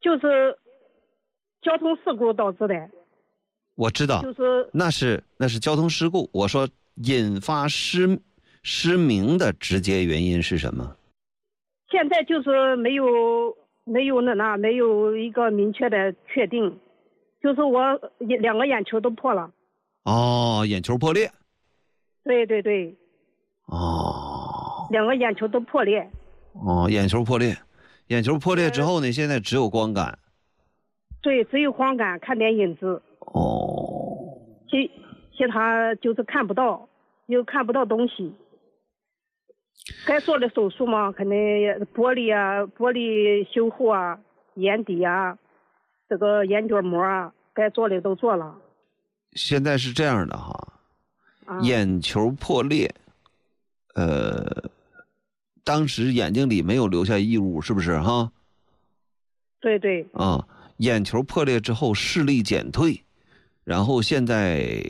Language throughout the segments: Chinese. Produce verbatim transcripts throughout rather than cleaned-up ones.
就是交通事故导致的。 我知道， 就是那是那是交通事故。我说引发失失明的直接原因是什么？ 现在就是没有没有那那没有一个明确的确定，就是我两个眼球都破了。 哦，眼球破裂。 对对对。 哦。 两个眼球都破裂。 哦，眼球破裂，眼球破裂之后呢，呃、现在只有光感。 对，只有光感，看点影子。 哦。 其其他就是看不到，又看不到东西。该做的手术嘛，肯定玻璃啊、玻璃修护啊、眼底啊、这个眼角膜啊，该做的都做了。 现在是这样的哈，啊、眼球破裂，呃，当时眼睛里没有留下异物，是不是哈？ 对对。 啊，眼球破裂之后视力减退，然后现在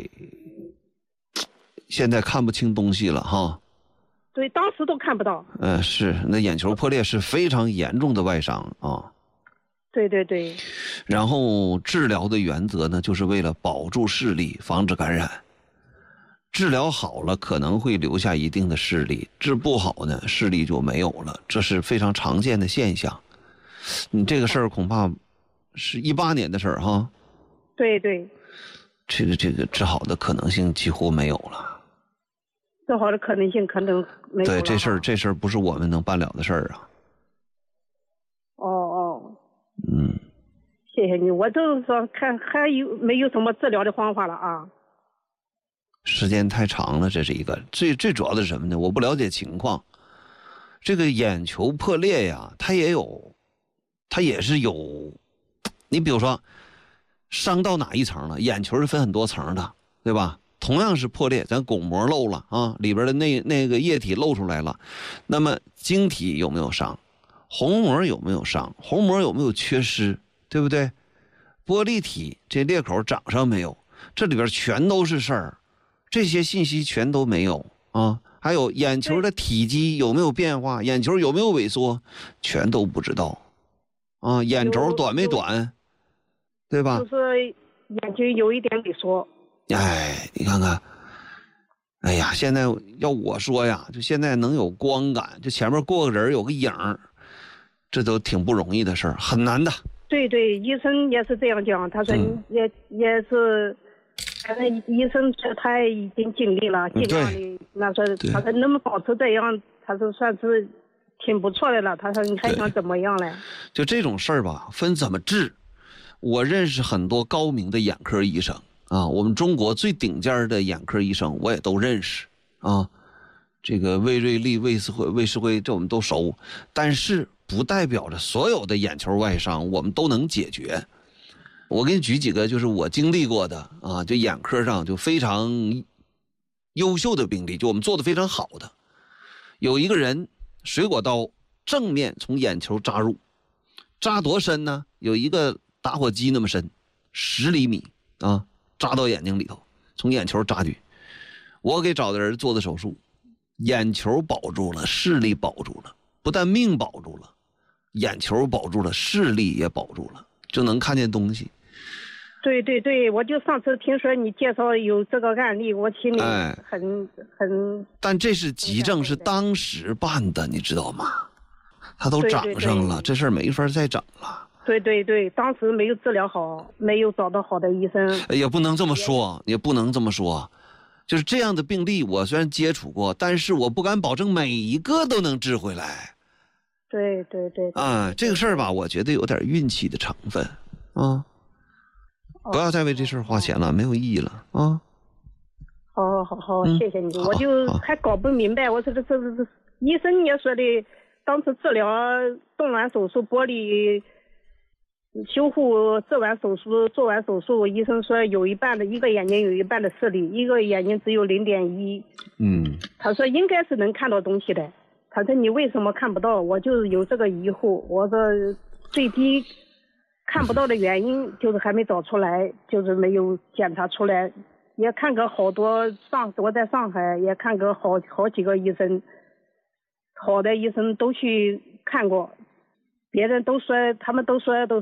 现在看不清东西了哈。 对，当时都看不到。 嗯、呃，是，那眼球破裂是非常严重的外伤啊。 对对对。 然后治疗的原则呢，就是为了保住视力，防止感染。治疗好了可能会留下一定的视力，治不好呢，视力就没有了，这是非常常见的现象。你这个事儿恐怕是一八年的事儿哈。 对对。 这个这个治好的可能性几乎没有了。 治好的可能性可能没有了。 对，这事儿这事儿不是我们能办了的事儿啊。 哦哦。 嗯。 谢谢你，我就是说看还有没有什么治疗的方法了啊？ 时间太长了，这是一个最最主要的是什么呢？我不了解情况。这个眼球破裂呀，它也有，它也是有。你比如说，伤到哪一层了？眼球是分很多层的，对吧？同样是破裂，咱巩膜漏了啊，里边的那那个液体漏出来了。那么晶体有没有伤？虹膜有没有伤？虹膜有没有缺失？对不对？玻璃体这裂口长上没有？这里边全都是事儿，这些信息全都没有啊。还有眼球的体积有没有变化？眼球有没有萎缩？全都不知道啊。眼轴短没短？对吧？ 就是眼睛有一点萎缩。 哎，你看看，哎呀，现在要我说呀，就现在能有光感，就前面过个人有个影儿，这都挺不容易的事儿，很难的。 对对，医生也是这样讲，他说嗯、 也也是，反正医生说他已经尽力了，尽量的，那说他说能保持这样，他说算是挺不错的了。他说你还想怎么样嘞？ 就这种事儿吧，分怎么治。我认识很多高明的眼科医生啊，我们中国最顶尖的眼科医生我也都认识啊。这个魏瑞丽、魏世辉、魏世辉，这我们都熟，但是不代表着所有的眼球外伤我们都能解决。我给你举几个，就是我经历过的啊，就眼科上就非常优秀的病例，就我们做的非常好的。有一个人水果刀正面从眼球扎入，扎多深呢？有一个打火机那么深，十厘米啊，扎到眼睛里头，从眼球扎去。我给找的人做的手术，眼球保住了，视力保住了，不但命保住了，眼球保住了，视力也保住了，就能看见东西。 对对对，我就上次听说你介绍有这个案例，我心里很、哎、很。 但这是急症，是当时办的，你知道吗？他都长上了， 对对对， 这事儿没法再整了。 对对对，当时没有治疗好，没有找到好的医生。 也不能这么说，也不能这么说。就是这样的病例，我虽然接触过，但是我不敢保证每一个都能治回来。 对对 对, 对。 啊，这个事儿吧，我觉得有点运气的成分啊。不要再为这事儿花钱了，没有意义了啊！ 好好好好， 嗯、 谢谢你，我就还搞不明白，我说这这这医生也说的，当时治疗动卵手术、玻璃修护，做完手术做完手术，医生说有一半的一个眼睛有一半的视力，一个眼睛只有零点一。 嗯， 他说应该是能看到东西的，他说你为什么看不到？我就有这个疑惑，我说最低。看不到的原因就是还没找出来，就是没有检查出来，也看过好多上我在上海也看过好好几个医生，好的医生都去看过，别人都说他们都说都